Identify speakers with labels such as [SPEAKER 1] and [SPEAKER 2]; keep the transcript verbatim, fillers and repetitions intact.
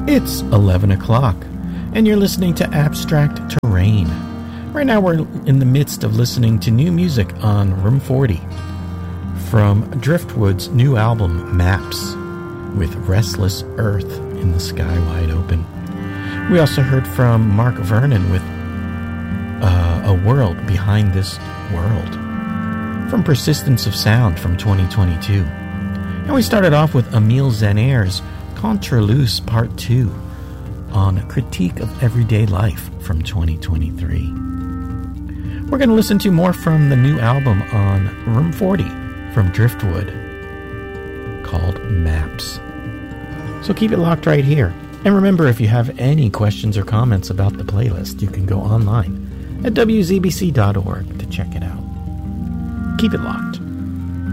[SPEAKER 1] It's eleven o'clock, and you're listening to Abstract Terrain. Right now we're in the midst of listening to new music on Room forty from Driftwood's new album, Maps, with Restless Earth in the Sky Wide Open. We also heard from Mark Vernon with uh, A World Behind This World from Persistence of Sound from twenty twenty-two. And we started off with Emile Zenair's Contraloose Part two on Critique of Everyday Life from twenty twenty-three. We're going to listen to more from the new album on Room forty from Driftwood called Maps. So keep it locked right here. And remember, if you have any questions or comments about the playlist, you can go online at w z b c dot org to check it out. Keep it locked.